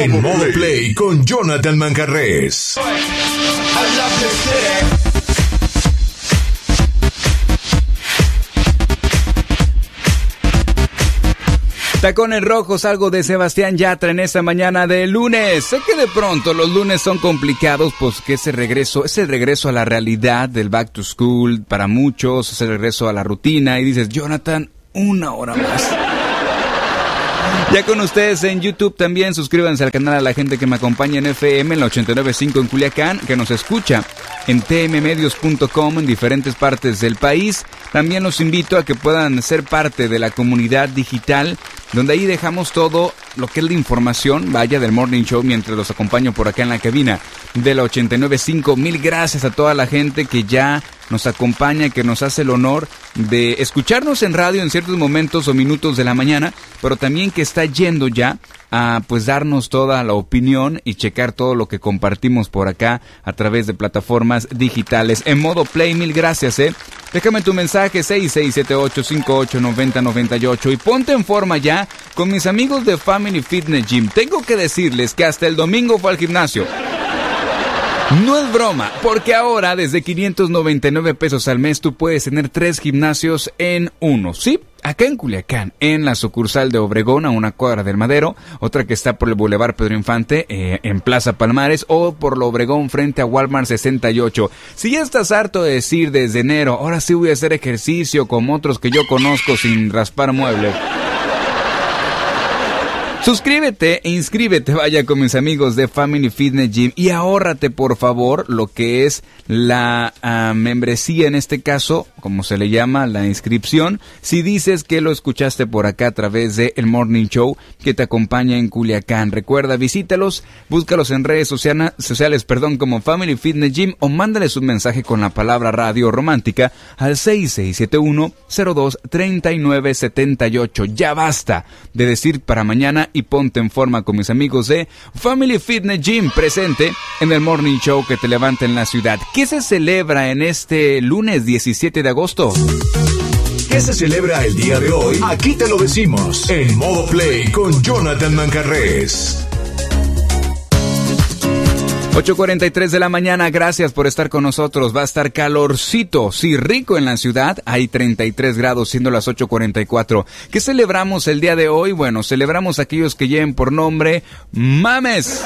En modo play con Jonathan Manjarrés. Tacones rojos, algo de Sebastián Yatra en esta mañana de lunes. Sé que de pronto los lunes son complicados, pues que es el regreso a la realidad del back to school para muchos, es el regreso a la rutina y dices, Jonathan, una hora más. Ya con ustedes en YouTube también, suscríbanse al canal a la gente que me acompaña en FM, en la 89.5 en Culiacán, que nos escucha en tmmedios.com en diferentes partes del país. También los invito a que puedan ser parte de la comunidad digital, donde ahí dejamos todo lo que es la información, vaya, del Morning Show, mientras los acompaño por acá en la cabina de la 89.5. Mil gracias a toda la gente que ya nos acompaña, que nos hace el honor de escucharnos en radio en ciertos momentos o minutos de la mañana, pero también que está yendo ya a pues darnos toda la opinión y checar todo lo que compartimos por acá a través de plataformas digitales. En modo play, mil gracias, Déjame tu mensaje 6678589098 y ponte en forma ya con mis amigos de Family Fitness Gym. Tengo que decirles que hasta el domingo fue al gimnasio. No es broma, porque ahora desde 599 pesos al mes tú puedes tener 3 gimnasios en uno, ¿sí? Acá en Culiacán, en la sucursal de Obregón, a una cuadra del Madero, otra que está por el Boulevard Pedro Infante, en Plaza Palmares, o por la Obregón frente a Walmart 68. Si ya estás harto de decir desde enero, ahora sí voy a hacer ejercicio como otros que yo conozco sin raspar muebles. Suscríbete e inscríbete, vaya, con mis amigos de Family Fitness Gym y ahórrate, por favor, lo que es la membresía, en este caso, como se le llama, la inscripción, si dices que lo escuchaste por acá a través de El Morning Show que te acompaña en Culiacán. Recuerda, visítalos, búscalos en redes sociales, como Family Fitness Gym, o mándales un mensaje con la palabra radio romántica al 6671-023978. Ya basta de decir para mañana y ponte en forma con mis amigos de Family Fitness Gym, presente en el Morning Show que te levanta en la ciudad. ¿Qué se celebra en este lunes 17 de agosto? ¿Qué se celebra el día de hoy? Aquí te lo decimos en modo play con Jonathan Manjarrés. 8:43 de la mañana, gracias por estar con nosotros. Va a estar calorcito, sí, rico en la ciudad. Hay 33 grados, siendo las 8:44. ¿Qué celebramos el día de hoy? Bueno, celebramos a aquellos que lleven por nombre Mames.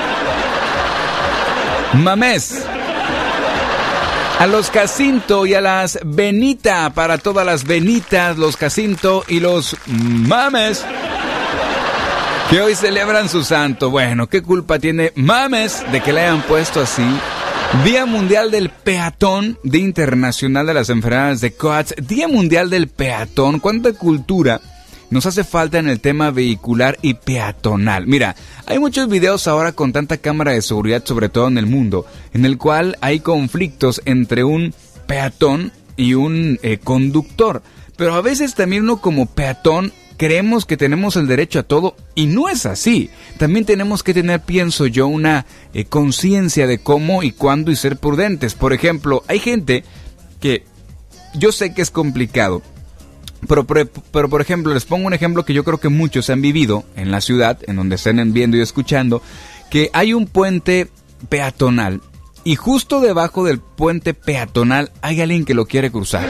Mames. A los Jacinto y a las Benita, para todas las Benitas, los Jacinto y los Mames, que hoy celebran su santo. Bueno, ¿qué culpa tiene Mames de que le hayan puesto así? Día Mundial del Peatón, Día Internacional de las Enfermedades de Coats, Día Mundial del Peatón. ¿Cuánta cultura nos hace falta en el tema vehicular y peatonal? Mira, hay muchos videos ahora con tanta cámara de seguridad, sobre todo en el mundo, en el cual hay conflictos entre un peatón y un conductor. Pero a veces también uno como peatón creemos que tenemos el derecho a todo y no es así. También tenemos que tener, pienso yo, una conciencia de cómo y cuándo y ser prudentes. Por ejemplo, hay gente que yo sé que es complicado, pero por ejemplo, les pongo un ejemplo que yo creo que muchos han vivido en la ciudad, en donde estén viendo y escuchando, que hay un puente peatonal y justo debajo del puente peatonal hay alguien que lo quiere cruzar.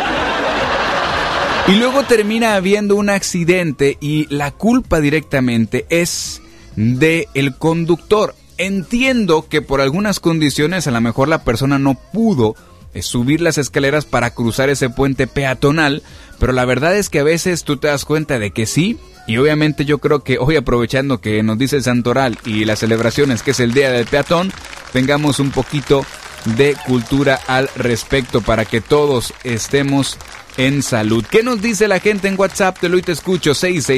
Y luego termina habiendo un accidente y la culpa directamente es del conductor. Entiendo que por algunas condiciones a lo mejor la persona no pudo subir las escaleras para cruzar ese puente peatonal, pero la verdad es que a veces tú te das cuenta de que sí, y obviamente yo creo que hoy, aprovechando que nos dice el Santoral y las celebraciones, que es el Día del Peatón, tengamos un poquito de cultura al respecto para que todos estemos en salud. ¿Qué nos dice la gente en WhatsApp? Te escucho,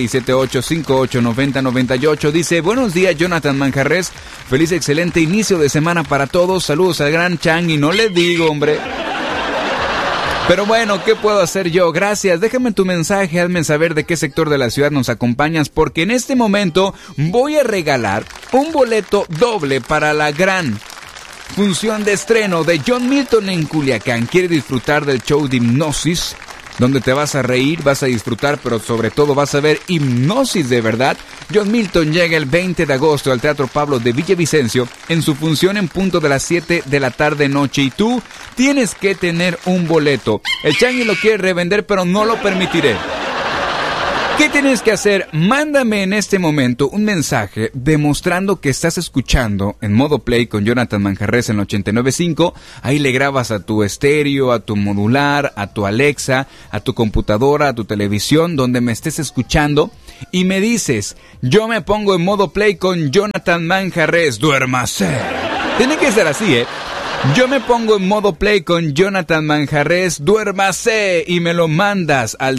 6678589098. Dice, buenos días, Jonathan Manjarrés. Feliz, excelente inicio de semana para todos. Saludos al gran Chang, y no le digo, hombre. Pero bueno, ¿qué puedo hacer yo? Gracias, déjame tu mensaje, hazme saber de qué sector de la ciudad nos acompañas, porque en este momento voy a regalar un boleto doble para la gran función de estreno de John Milton en Culiacán. ¿Quiere disfrutar del show de Hipnosis? donde te vas a reír, vas a disfrutar, pero sobre todo vas a ver hipnosis de verdad. John Milton llega el 20 de agosto al Teatro Pablo de Villavicencio en su función en punto de las 7 de la tarde noche, y tú tienes que tener un boleto. El Changi lo quiere revender, pero no lo permitiré. ¿Qué tienes que hacer? Mándame en este momento un mensaje demostrando que estás escuchando en modo play con Jonathan Manjarres en el 89.5. Ahí le grabas a tu estéreo, a tu modular, a tu Alexa, a tu computadora, a tu televisión, donde me estés escuchando, y me dices: yo me pongo en modo play con Jonathan Manjarres, duérmase. Tiene que ser así, Yo me pongo en modo play con Jonathan Manjarres, duérmase, y me lo mandas al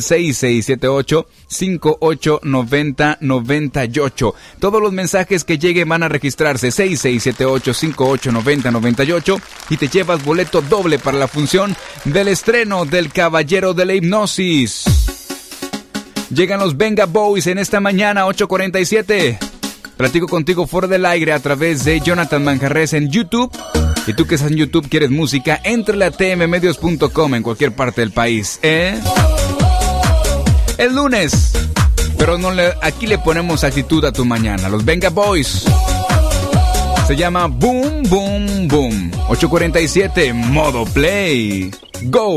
6678-589098. Todos los mensajes que lleguen van a registrarse, 6678-589098, y te llevas boleto doble para la función del estreno del Caballero de la Hipnosis. Llegan los Venga Boys en esta mañana, 8:47. Platico contigo fuera del aire a través de Jonathan Manjarres en YouTube. Y tú que estás en YouTube, quieres música, éntrale a tmmedios.com en cualquier parte del país, El lunes, pero aquí le ponemos actitud a tu mañana. Los Venga Boys. Se llama Boom Boom Boom. 8:47, modo play. Go.